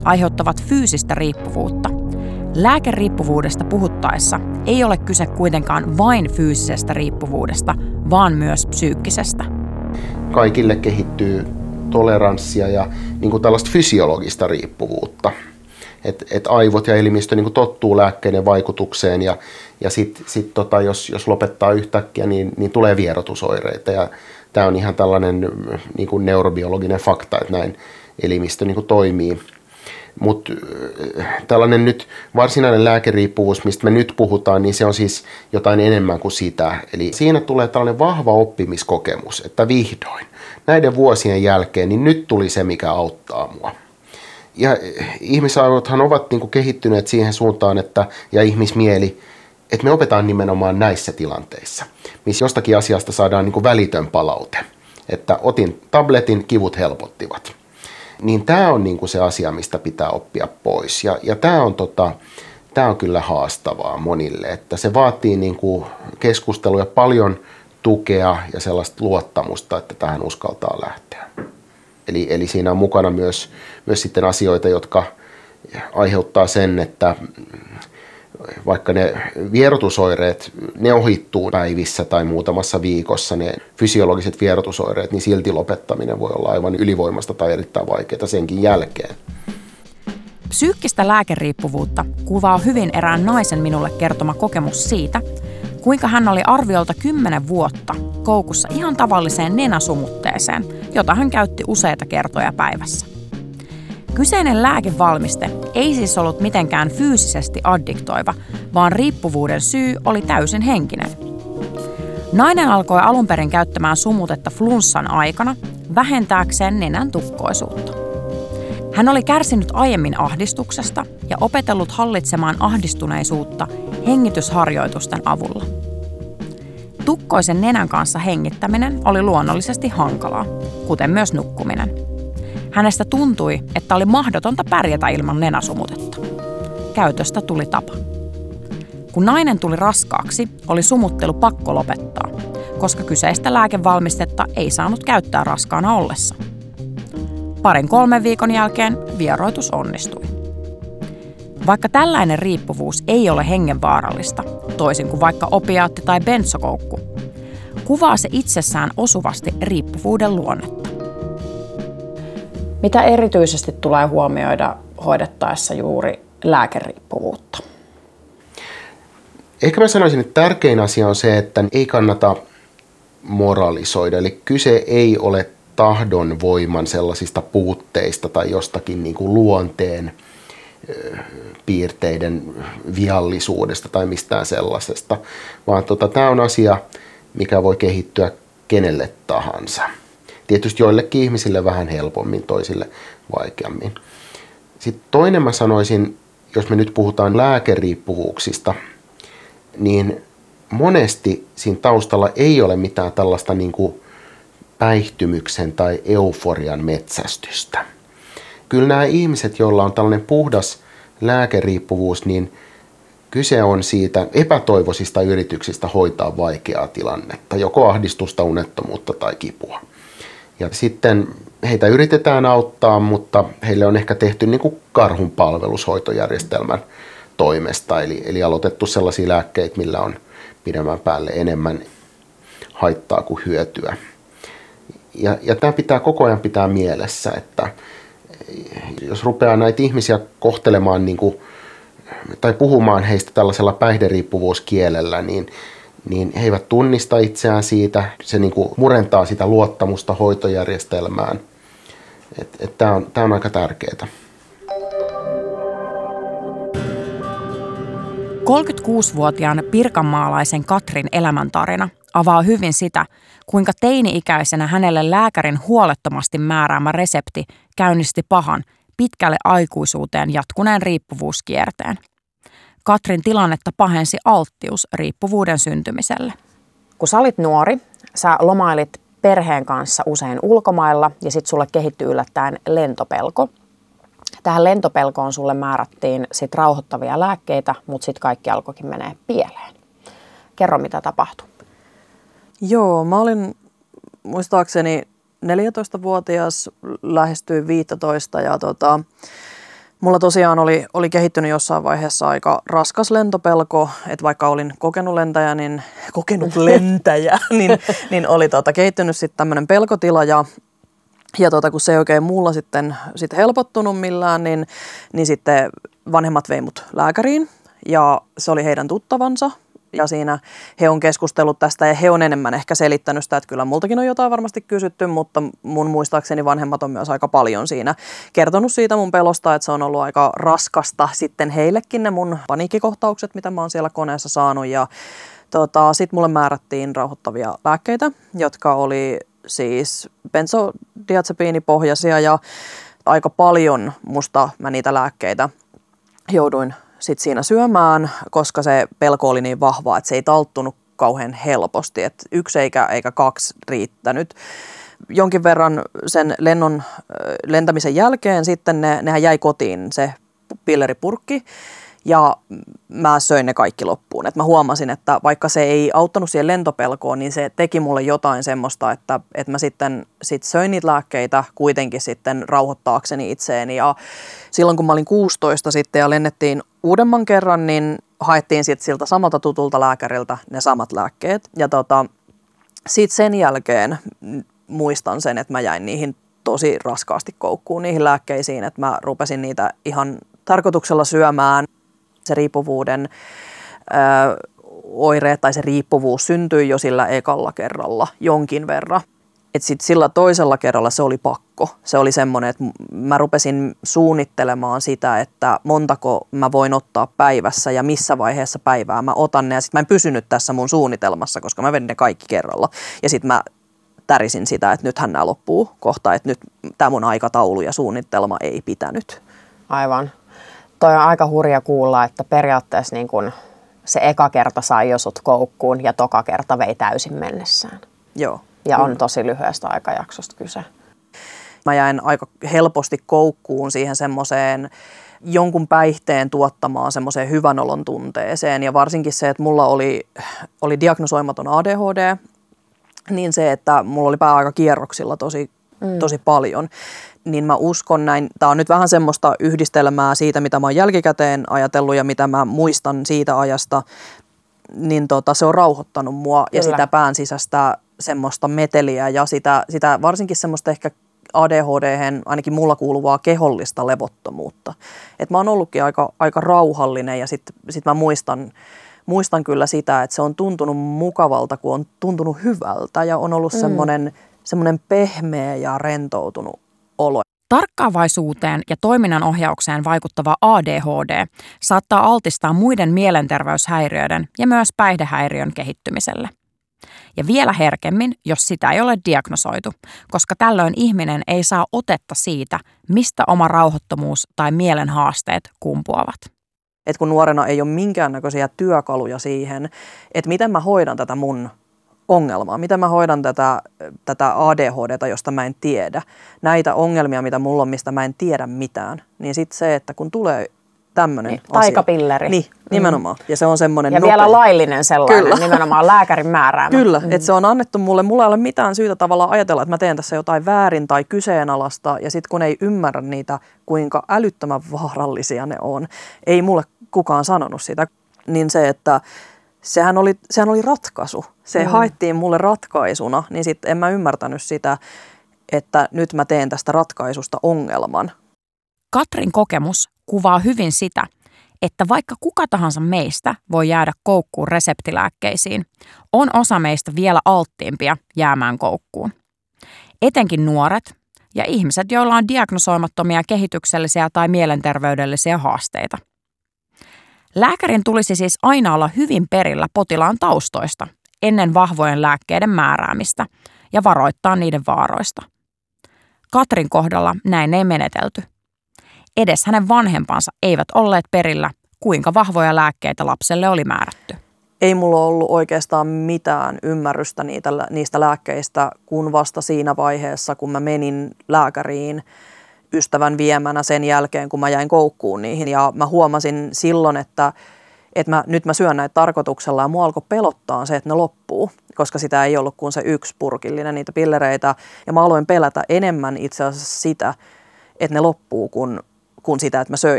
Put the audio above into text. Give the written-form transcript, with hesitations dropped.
aiheuttavat fyysistä riippuvuutta. Lääkeriippuvuudesta puhuttaessa ei ole kyse kuitenkaan vain fyysisestä riippuvuudesta, vaan myös psyykkisestä. Kaikille kehittyy toleranssia ja niin kuin tällaista fysiologista riippuvuutta. Et aivot ja elimistö niin kuin tottuu lääkkeiden vaikutukseen ja jos lopettaa yhtäkkiä, niin tulee vierotusoireita. Ja tämä on ihan tällainen niin kuin neurobiologinen fakta, että näin elimistö niin kuin toimii. Mutta tällainen nyt varsinainen lääkeriippuvuus, mistä me nyt puhutaan, niin se on siis jotain enemmän kuin sitä. Eli siinä tulee tällainen vahva oppimiskokemus, että vihdoin näiden vuosien jälkeen, niin nyt tuli se, mikä auttaa mua. Ja ihmisaivothan ovat niin kuin kehittyneet siihen suuntaan, ja ihmismieli, että me opetaan nimenomaan näissä tilanteissa, missä jostakin asiasta saadaan niin kuin välitön palaute. Että otin tabletin, kivut helpottivat. Niin tämä on niin kuin se asia, mistä pitää oppia pois. Ja tämä on kyllä haastavaa monille, että se vaatii niin kuin keskustelua, paljon tukea ja sellaista luottamusta, että tähän uskaltaa lähteä. Eli siinä on mukana myös sitten asioita, jotka aiheuttaa sen, että vaikka ne vierotusoireet, ne ohittuu päivissä tai muutamassa viikossa, ne fysiologiset vierotusoireet, niin silti lopettaminen voi olla aivan ylivoimasta tai erittäin vaikeaa senkin jälkeen. Psyykkistä lääkeriippuvuutta kuvaa hyvin erään naisen minulle kertoma kokemus siitä, kuinka hän oli arviolta 10 vuotta koukussa ihan tavalliseen nenäsumutteeseen, jota hän käytti useita kertoja päivässä. Kyseinen lääkevalmiste ei siis ollut mitenkään fyysisesti addiktoiva, vaan riippuvuuden syy oli täysin henkinen. Nainen alkoi alun perin käyttämään sumutetta flunssan aikana vähentääkseen nenän tukkoisuutta. Hän oli kärsinyt aiemmin ahdistuksesta ja opetellut hallitsemaan ahdistuneisuutta hengitysharjoitusten avulla. Tukkoisen nenän kanssa hengittäminen oli luonnollisesti hankalaa, kuten myös nukkuminen. Hänestä tuntui, että oli mahdotonta pärjätä ilman nenäsumutetta. Käytöstä tuli tapa. Kun nainen tuli raskaaksi, oli sumuttelu pakko lopettaa, koska kyseistä lääkevalmistetta ei saanut käyttää raskaana ollessa. 2-3 viikon jälkeen vieroitus onnistui. Vaikka tällainen riippuvuus ei ole hengenvaarallista, toisin kuin vaikka opiaatti tai bentsokoukku, kuvaa se itsessään osuvasti riippuvuuden luonnetta. Mitä erityisesti tulee huomioida hoidettaessa juuri lääkeriippuvuutta? Ehkä mä sanoisin, että tärkein asia on se, että ei kannata moralisoida. Eli kyse ei ole tahdonvoiman sellaisista puutteista tai jostakin niin kuin luonteen piirteiden viallisuudesta tai mistään sellaisesta, vaan tämä on asia, mikä voi kehittyä kenelle tahansa. Tietysti joillekin ihmisille vähän helpommin, toisille vaikeammin. Sitten toinen mä sanoisin, jos me nyt puhutaan lääkeriippuvuuksista, niin monesti siinä taustalla ei ole mitään tällaista niin kuin päihtymyksen tai euforian metsästystä. Kyllä nämä ihmiset, joilla on tällainen puhdas lääkeriippuvuus, niin kyse on siitä epätoivoisista yrityksistä hoitaa vaikeaa tilannetta, joko ahdistusta, unettomuutta tai kipua. Ja sitten heitä yritetään auttaa, mutta heille on ehkä tehty niin kuin karhunpalvelushoitojärjestelmän toimesta, eli aloitettu sellaisia lääkkeitä, millä on pidemmän päälle enemmän haittaa kuin hyötyä. Ja tämä pitää koko ajan pitää mielessä, että jos rupeaa näitä ihmisiä kohtelemaan tai puhumaan heistä tällaisella päihderiippuvuuskielellä, niin he eivät tunnista itseään siitä. Se murentaa sitä luottamusta hoitojärjestelmään. Tämä on aika tärkeää. 36-vuotiaan pirkanmaalaisen Katrin elämäntarina avaa hyvin sitä, kuinka teini-ikäisenä hänelle lääkärin huolettomasti määräämä resepti käynnisti pahan, pitkälle aikuisuuteen jatkuneen riippuvuuskierteen. Katrin tilannetta pahensi alttius riippuvuuden syntymiselle. Kun sä olit nuori, sä lomailit perheen kanssa usein ulkomailla ja sit sulle kehittyi yllättäen lentopelko. Tähän lentopelkoon sulle määrättiin sit rauhoittavia lääkkeitä, mutta sitten kaikki alkoikin menee pieleen. Kerro, mitä tapahtui. Joo, mä olin muistaakseni 14-vuotias, lähestyin 15 ja Mulla tosiaan oli kehittynyt jossain vaiheessa aika raskas lentopelko, että vaikka olin kokenut lentäjä, niin oli kehittynyt sitten tämmöinen pelkotila ja kun se ei oikein mulla sitten helpottunut millään, niin sitten vanhemmat vei mut lääkäriin ja se oli heidän tuttavansa. Ja siinä he on keskustellut tästä ja he on enemmän ehkä selittänyt sitä, että kyllä multakin on jotain varmasti kysytty, mutta mun muistaakseni vanhemmat on myös aika paljon siinä kertonut siitä mun pelosta, että se on ollut aika raskasta sitten heillekin ne mun paniikkikohtaukset, mitä mä oon siellä koneessa saanut. Ja sitten mulle määrättiin rauhoittavia lääkkeitä, jotka oli siis benzodiazepiinipohjaisia ja aika paljon mä niitä lääkkeitä jouduin sitten siinä syömään, koska se pelko oli niin vahvaa, että se ei talttunut kauhean helposti. Että 1 eikä 2 riittänyt. Jonkin verran sen lentämisen jälkeen sitten nehän jäi kotiin se pilleripurkki ja mä söin ne kaikki loppuun. Et mä huomasin, että vaikka se ei auttanut siihen lentopelkoon, niin se teki mulle jotain semmoista, että mä sitten söin niitä lääkkeitä kuitenkin sitten rauhoittaakseni itseeni. Ja silloin kun mä olin 16 sitten ja lennettiin uudemman kerran, niin haettiin sitten siltä samalta tutulta lääkäriltä ne samat lääkkeet. Ja sitten sen jälkeen muistan sen, että mä jäin niihin tosi raskaasti koukkuun niihin lääkkeisiin, että mä rupesin niitä ihan tarkoituksella syömään. Se riippuvuuden oireet tai se riippuvuus syntyi jo sillä ekalla kerralla jonkin verran. Et sit sillä toisella kerralla se oli pakko. Se oli semmoinen, että mä rupesin suunnittelemaan sitä, että montako mä voin ottaa päivässä ja missä vaiheessa päivää mä otan ne. Ja sit mä en pysynyt tässä mun suunnitelmassa, koska mä vedin ne kaikki kerralla. Ja sit mä tärisin sitä, että nythän nämä loppuu kohta, että nyt tämä mun aikataulu ja suunnitelma ei pitänyt. Aivan. Toi on aika hurja kuulla, että periaatteessa niin kun se eka kerta sai jo sut koukkuun ja toka kerta vei täysin mennessään. Joo. Ja on tosi lyhyestä aikajaksosta kyse. Mä jäin aika helposti koukkuun siihen semmoiseen jonkun päihteen tuottamaan semmoiseen hyvän olon tunteeseen. Ja varsinkin se, että mulla oli diagnosoimaton ADHD, niin se, että mulla oli pää aika kierroksilla tosi paljon. Niin mä uskon näin, tää on nyt vähän semmoista yhdistelmää siitä, mitä mä oon jälkikäteen ajatellut ja mitä mä muistan siitä ajasta, niin se on rauhoittanut mua. Kyllä. Ja sitä pään sisäistä semmoista meteliä ja sitä varsinkin semmoista ehkä ADHD:hen ainakin mulla kuuluvaa kehollista levottomuutta. Et mä oon ollutkin aika rauhallinen ja sit mä muistan kyllä sitä, että se on tuntunut mukavalta, kun on tuntunut hyvältä ja on ollut semmoinen pehmeä ja rentoutunut olo. Tarkkaavaisuuteen ja toiminnanohjaukseen vaikuttava ADHD saattaa altistaa muiden mielenterveyshäiriöiden ja myös päihdehäiriön kehittymiselle. Ja vielä herkemmin, jos sitä ei ole diagnosoitu, koska tällöin ihminen ei saa otetta siitä, mistä oma rauhattomuus tai mielen haasteet kumpuavat. Et kun nuorena ei ole minkäännäköisiä työkaluja siihen, että miten mä hoidan tätä mun ongelmaa, miten mä hoidan tätä ADHDta, josta mä en tiedä. Näitä ongelmia, mitä mulla on, mistä mä en tiedä mitään. Niin sitten se, että kun tulee tämmöinen asia. Taikapilleri. Niin, nimenomaan. Ja se on semmoinen ja vielä laillinen sellainen, kyllä. Nimenomaan lääkärin määräämä. Kyllä, että se on annettu mulle. Mulla ei ole mitään syytä tavallaan ajatella, että mä teen tässä jotain väärin tai kyseenalaista. Ja sitten kun ei ymmärrä niitä, kuinka älyttömän vaarallisia ne on, ei mulle kukaan sanonut sitä. Niin se, että sehän oli ratkaisu. Se haettiin mulle ratkaisuna, niin sitten en mä ymmärtänyt sitä, että nyt mä teen tästä ratkaisusta ongelman. Katrin kokemus kuvaa hyvin sitä, että vaikka kuka tahansa meistä voi jäädä koukkuun reseptilääkkeisiin, on osa meistä vielä alttiimpia jäämään koukkuun. Etenkin nuoret ja ihmiset, joilla on diagnosoimattomia kehityksellisiä tai mielenterveydellisiä haasteita. Lääkärin tulisi siis aina olla hyvin perillä potilaan taustoista ennen vahvojen lääkkeiden määräämistä ja varoittaa niiden vaaroista. Katrin kohdalla näin ei menetelty. Edes hänen vanhempansa eivät olleet perillä, kuinka vahvoja lääkkeitä lapselle oli määrätty. Ei mulla ollut oikeastaan mitään ymmärrystä niistä lääkkeistä, kun vasta siinä vaiheessa, kun mä menin lääkäriin ystävän viemänä sen jälkeen, kun mä jäin koukkuun niihin. Ja mä huomasin silloin, että nyt mä syön näitä tarkoituksella ja mua alkoi pelottaa se, että ne loppuu, koska sitä ei ollut kuin se 1 purkillinen niitä pillereitä. Ja mä aloin pelätä enemmän itse asiassa sitä, että ne loppuu, kuin sitä, että mä söin